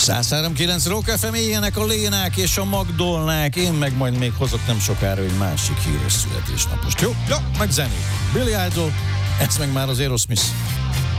103.9 Rock FM, ilyenek a Lénák és a Magdolnák. Én meg majd még hozok nem sokára egy másik híres születésnapost. Jó, meg zenék. Billy Idol, ez meg már az Aerosmith.